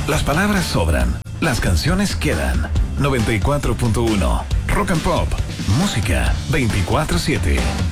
Las palabras sobran, las canciones quedan. 94.1 Rock and Pop, música 24/7.